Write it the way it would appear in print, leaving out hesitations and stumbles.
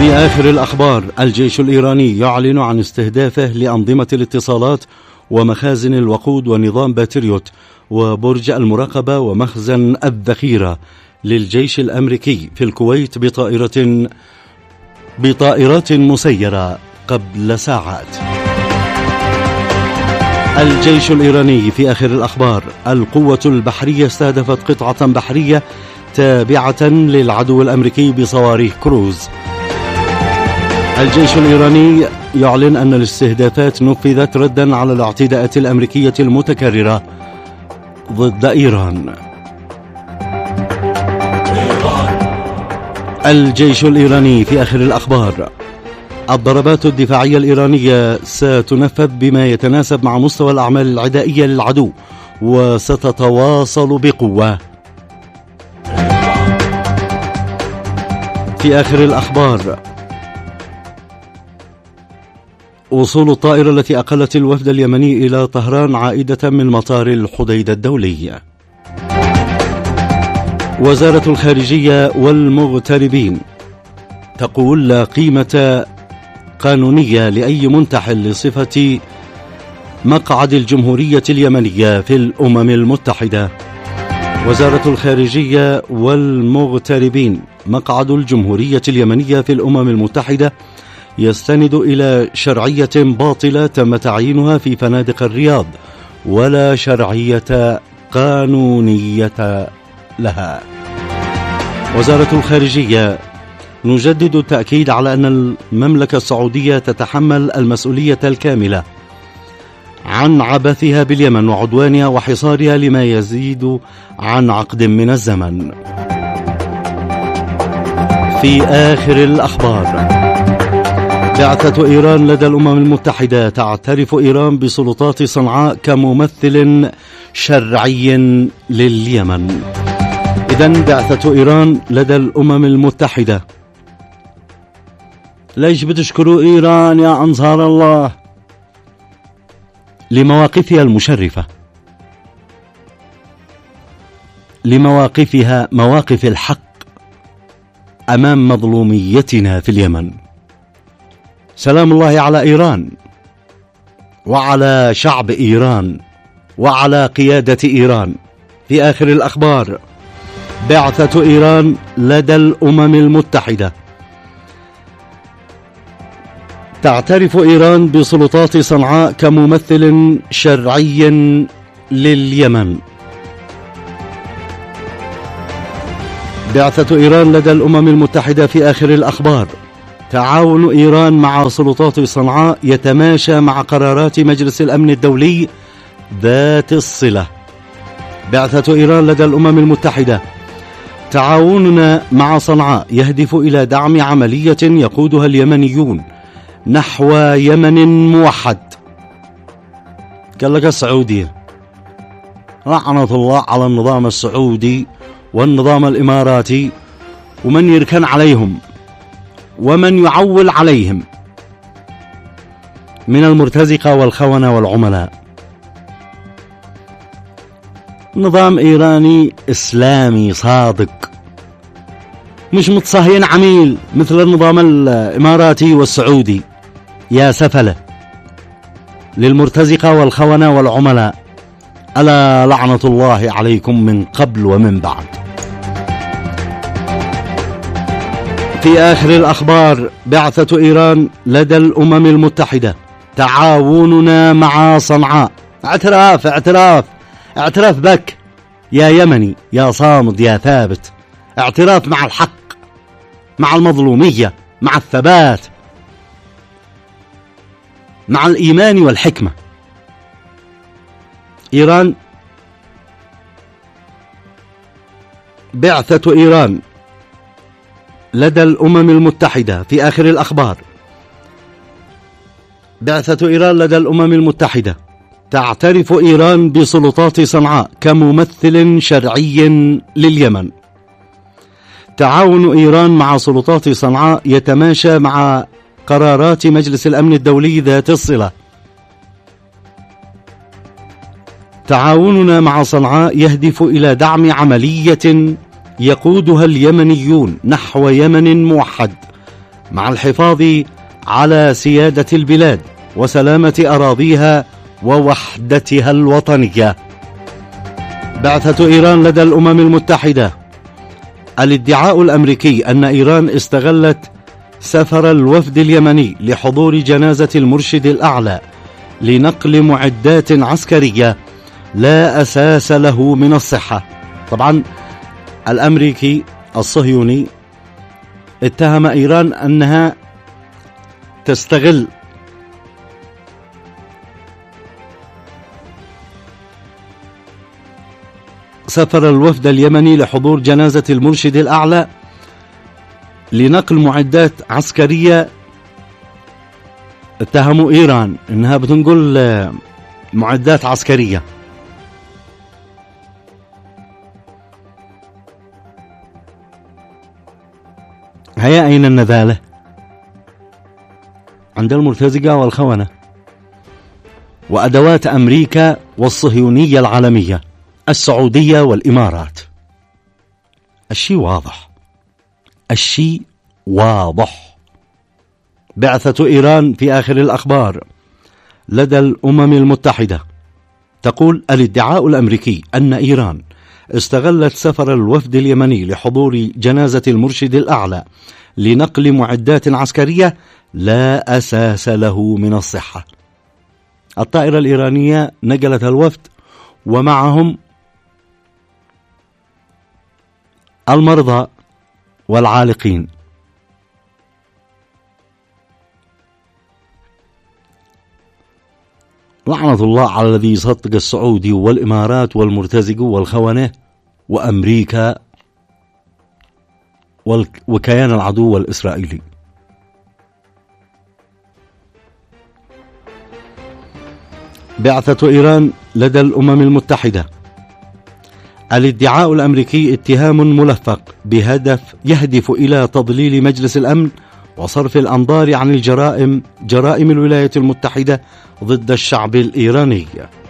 في آخر الأخبار، الجيش الإيراني يعلن عن استهدافه لأنظمة الاتصالات ومخازن الوقود ونظام باتريوت وبرج المراقبة ومخزن الذخيرة للجيش الأمريكي في الكويت بطائرات مسيرة قبل ساعات. الجيش الإيراني في آخر الأخبار، القوة البحرية استهدفت قطعة بحرية تابعة للعدو الأمريكي بصواريخ كروز. الجيش الإيراني يعلن أن الاستهدافات نفذت ردا على الاعتداءات الأمريكية المتكررة ضد إيران. الجيش الإيراني في آخر الأخبار، الضربات الدفاعية الإيرانية ستنفذ بما يتناسب مع مستوى الأعمال العدائية للعدو وستتواصل بقوة. في آخر الأخبار، وصول الطائرة التي أقلت الوفد اليمني إلى طهران عائدة من مطار الحديدة الدولي. وزارة الخارجية والمغتربين تقول لا قيمة قانونية لأي منتحل لصفة مقعد الجمهورية اليمنية في الأمم المتحدة. وزارة الخارجية والمغتربين، مقعد الجمهورية اليمنية في الأمم المتحدة يستند إلى شرعية باطلة تم تعيينها في فنادق الرياض ولا شرعية قانونية لها. وزارة الخارجية، نجدد التأكيد على أن المملكة السعودية تتحمل المسؤولية الكاملة عن عبثها باليمن وعدوانها وحصارها لما يزيد عن عقد من الزمن. في آخر الأخبار، بعثة إيران لدى الأمم المتحدة، تعترف إيران بسلطات صنعاء كممثل شرعي لليمن. إذن بعثة إيران لدى الأمم المتحدة. ليش بتشكروا إيران يا أنصار الله؟ لمواقفها المشرفة، لمواقفها مواقف الحق أمام مظلوميتنا في اليمن. سلام الله على إيران وعلى شعب إيران وعلى قيادة إيران. في آخر الأخبار، بعثة إيران لدى الأمم المتحدة، تعترف إيران بسلطات صنعاء كممثل شرعي لليمن. بعثة إيران لدى الأمم المتحدة في آخر الأخبار، تعاون إيران مع سلطات صنعاء يتماشى مع قرارات مجلس الأمن الدولي ذات الصلة. بعثة إيران لدى الأمم المتحدة، تعاوننا مع صنعاء يهدف إلى دعم عملية يقودها اليمنيون نحو يمن موحد. قال لك السعودية، لعنة الله على النظام السعودي والنظام الإماراتي ومن يركن عليهم ومن يعول عليهم من المرتزقة والخونة والعملاء. نظام إيراني إسلامي صادق، مش متصهين عميل مثل النظام الإماراتي والسعودي. يا سفلة للمرتزقة والخونة والعملاء، ألا لعنة الله عليكم من قبل ومن بعد. في آخر الأخبار، بعثة إيران لدى الأمم المتحدة، تعاوننا مع صنعاء. اعتراف اعتراف اعتراف بك يا يمني، يا صامد، يا ثابت. اعتراف مع الحق، مع المظلومية، مع الثبات، مع الإيمان والحكمة. إيران، بعثة إيران لدى الأمم المتحدة في آخر الأخبار، بعثة إيران لدى الأمم المتحدة، تعترف إيران بسلطات صنعاء كممثل شرعي لليمن. تعاون إيران مع سلطات صنعاء يتماشى مع قرارات مجلس الأمن الدولي ذات الصلة. تعاوننا مع صنعاء يهدف إلى دعم عملية يقودها اليمنيون نحو يمن موحد. مع الحفاظ على سيادة البلاد وسلامة أراضيها ووحدتها الوطنية. بعثة إيران لدى الأمم المتحدة. الادعاء الأمريكي أن إيران استغلت سفر الوفد اليمني لحضور جنازة المرشد الأعلى لنقل معدات عسكرية لا أساس له من الصحة. طبعا الأمريكي الصهيوني اتهم إيران أنها تستغل سفر الوفد اليمني لحضور جنازة المرشد الأعلى لنقل معدات عسكرية. اتهموا إيران أنها بتنقل معدات عسكرية. هيا أين النذالة؟ عند المرتزقة والخونة وأدوات أمريكا والصهيونية العالمية السعودية والإمارات. الشيء واضح، الشيء واضح. بعثة إيران في آخر الأخبار لدى الأمم المتحدة تقول: الادعاء الأمريكي أن إيران استغلت سفر الوفد اليمني لحضور جنازة المرشد الأعلى لنقل معدات عسكرية لا أساس له من الصحة. الطائرة الإيرانية نقلت الوفد ومعهم المرضى والعالقين. لعنة الله على الذي يصدق السعودي والإمارات والمرتزق والخونة وأمريكا وكيان العدو الإسرائيلي. بعثة إيران لدى الأمم المتحدة. الادعاء الأمريكي اتهام ملفق يهدف إلى تضليل مجلس الأمن وصرف الأنظار عن جرائم الولايات المتحدة ضد الشعب الإيراني.